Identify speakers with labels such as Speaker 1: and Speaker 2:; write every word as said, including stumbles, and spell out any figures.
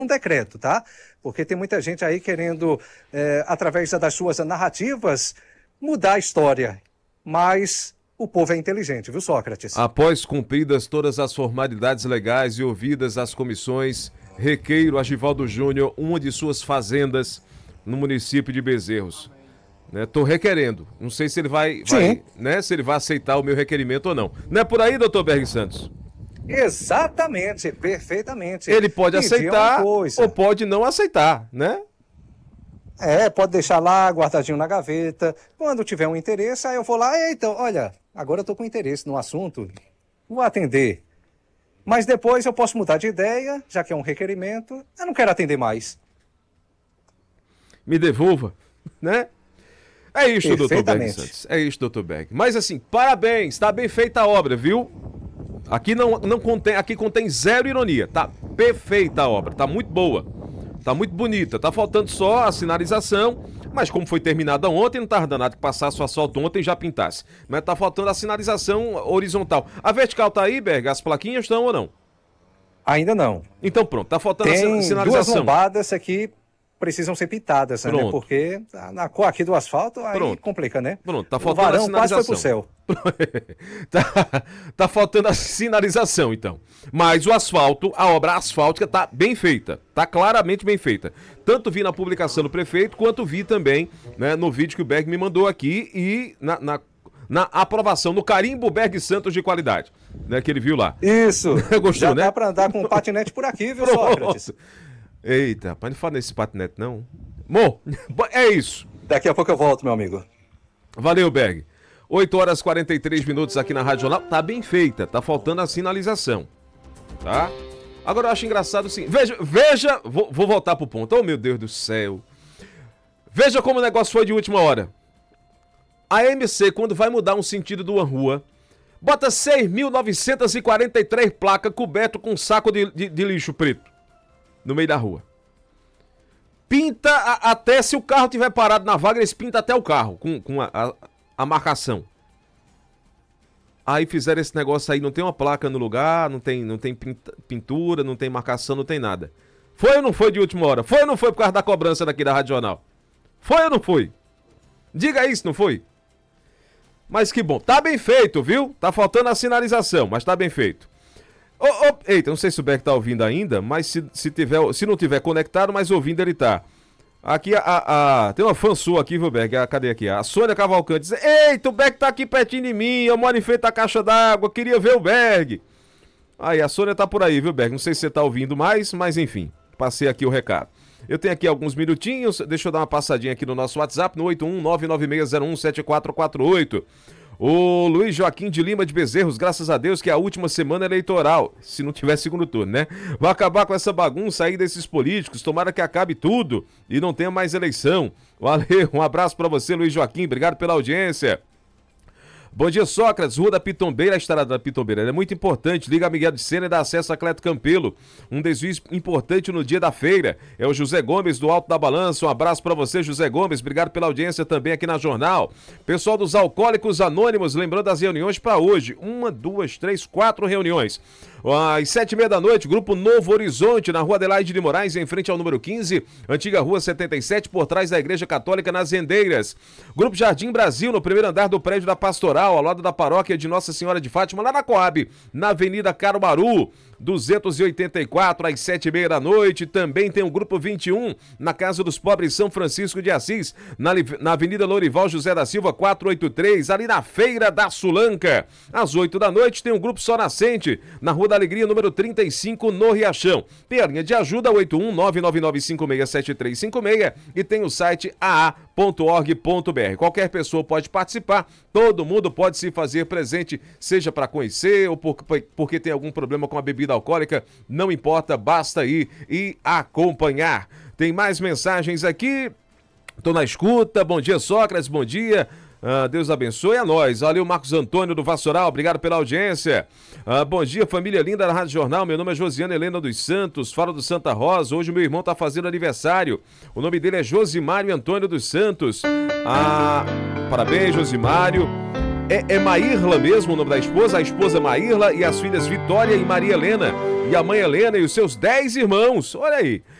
Speaker 1: um decreto, tá? Porque tem muita gente aí querendo, é, através das suas narrativas, mudar a história. Mas o povo é inteligente, viu, Sócrates?
Speaker 2: Após cumpridas todas as formalidades legais e ouvidas as comissões, requeiro a Givaldo Júnior uma de suas fazendas no município de Bezerros. Estou né? requerendo. Não sei se ele vai, vai né? se ele vai aceitar o meu requerimento ou não. Não é por aí, doutor Berg Santos?
Speaker 1: Exatamente, perfeitamente.
Speaker 2: Ele pode
Speaker 1: Pedir
Speaker 2: aceitar ou pode não aceitar, né?
Speaker 1: É, pode deixar lá guardadinho na gaveta. Quando tiver um interesse, aí eu vou lá, então, olha, agora eu estou com interesse no assunto, vou atender. Mas depois eu posso mudar de ideia, já que é um requerimento, eu não quero atender mais.
Speaker 2: Me devolva, né? É isso, doutor Berg Santos. É isso, doutor Berg. Mas assim, parabéns, tá bem feita a obra, viu? Aqui não, não contém, aqui contém zero ironia. Tá perfeita a obra, tá muito boa. Tá muito bonita. Tá faltando só a sinalização, mas como foi terminada ontem, não tava danado que passasse o asfalto ontem e já pintasse. Mas tá faltando a sinalização horizontal. A vertical tá aí, Berg? As plaquinhas estão ou não?
Speaker 1: Ainda não.
Speaker 2: Então pronto, tá faltando
Speaker 1: Tem
Speaker 2: a sinalização.
Speaker 1: Duas lombadas aqui precisam ser pintadas, né? Porque na cor aqui do asfalto aí
Speaker 2: Pronto.
Speaker 1: complica, né?
Speaker 2: Pronto, tá faltando
Speaker 1: o varão
Speaker 2: a sinalização.
Speaker 1: Quase foi pro céu.
Speaker 2: tá, tá faltando a sinalização, então. Mas o asfalto, a obra asfáltica tá bem feita, tá claramente bem feita. Tanto vi na publicação do prefeito, quanto vi também, né, no vídeo que o Berg me mandou aqui e na, na, na aprovação, no carimbo Berg Santos de qualidade, né, que ele viu lá.
Speaker 1: Isso.
Speaker 2: Gostou,
Speaker 1: Já
Speaker 2: né?
Speaker 1: dá pra andar com um patinete por aqui, viu, Sócrates?
Speaker 2: Eita, rapaz, não fala nesse patinete, não. Bom, é isso.
Speaker 1: Daqui a pouco eu volto, meu amigo.
Speaker 2: Valeu, Berg. oito horas e quarenta e três minutos aqui na Rádio Jornal. Tá bem feita, tá faltando a sinalização. Tá? Agora eu acho engraçado assim. Veja, veja, vou, vou voltar pro ponto. Oh, meu Deus do céu. Veja como o negócio foi de última hora. A M C, quando vai mudar um sentido de uma rua, bota seis mil novecentas e quarenta e três placas coberto com um saco de, de, de lixo preto no meio da rua. Pinta a, até, se o carro tiver parado na vaga, eles pintam até o carro com, com a, a, a marcação. Aí fizeram esse negócio aí, não tem uma placa no lugar, não tem, não tem pintura, não tem marcação, não tem nada. Foi ou não foi de última hora? Foi ou não foi por causa da cobrança daqui da Rádio Jornal? Foi ou não foi? Diga isso, não foi? Mas que bom, tá bem feito, viu? Tá faltando a sinalização, mas tá bem feito. Oh, oh, eita, não sei se o Beck tá ouvindo ainda, mas se, se, tiver, se não tiver conectado, mas ouvindo ele tá. Aqui, a, a, a tem uma fã sua aqui, viu, Beck? A, cadê aqui? A Sônia Cavalcante diz: eita, o Beck tá aqui pertinho de mim, eu moro em frente à caixa d'água, queria ver o Berg. Aí, a Sônia tá por aí, viu, Berg? Não sei se você tá ouvindo mais, mas enfim, passei aqui o recado. Eu tenho aqui alguns minutinhos, deixa eu dar uma passadinha aqui no nosso WhatsApp, no oito um nove nove seis zero um sete quatro quatro oito. O Luiz Joaquim de Lima de Bezerros, graças a Deus que é a última semana eleitoral, se não tiver segundo turno, né? Vai acabar com essa bagunça aí desses políticos, tomara que acabe tudo e não tenha mais eleição. Valeu, um abraço pra você, Luiz Joaquim, obrigado pela audiência. Bom dia, Sócrates, Rua da Pitombeira, a estrada da Pitombeira é muito importante, liga a Miguel de Sena e dá acesso a Cleto Campelo, um desvio importante no dia da feira, é o José Gomes do Alto da Balança, um abraço pra você, José Gomes, obrigado pela audiência também aqui na Jornal. Pessoal dos Alcoólicos Anônimos, lembrando das reuniões pra hoje, uma, duas, três, quatro reuniões. Às sete e meia da noite, Grupo Novo Horizonte, na Rua Adelaide de Moraes, em frente ao número quinze, antiga Rua setenta e sete, por trás da Igreja Católica, nas Rendeiras. Grupo Jardim Brasil, no primeiro andar do prédio da Pastoral, ao lado da paróquia de Nossa Senhora de Fátima, lá na Coab, na Avenida Caruaru, duzentos e oitenta e quatro, às sete e meia da noite. Também tem o Grupo vinte e um, na Casa dos Pobres, São Francisco de Assis, na, na Avenida Lourival José da Silva, quatrocentos e oitenta e três, ali na Feira da Sulanca. Às oito da noite tem o Grupo Só Nascente, na Rua da Alegria, número trinta e cinco, no Riachão. Tem a linha de ajuda oito um nove nove nove cinco seis sete três cinco seis e tem o site a a ponto org ponto b r. Qualquer pessoa pode participar, todo mundo pode se fazer presente, seja para conhecer ou por, porque tem algum problema com a bebida alcoólica, não importa, basta ir e acompanhar. Tem mais mensagens aqui, tô na escuta. Bom dia, Sócrates, bom dia. Ah, Deus abençoe a nós. Valeu, Marcos Antônio do Vassoural, obrigado pela audiência. Ah, bom dia, família linda da Rádio Jornal. Meu nome é Josiana Helena dos Santos, falo do Santa Rosa. Hoje meu irmão tá fazendo aniversário. O nome dele é Josimário Antônio dos Santos. Ah, parabéns, Josimário. É, é Maírla mesmo o nome da esposa, a esposa Maírla e as filhas Vitória e Maria Helena, e a mãe Helena e os seus dez irmãos. Olha aí.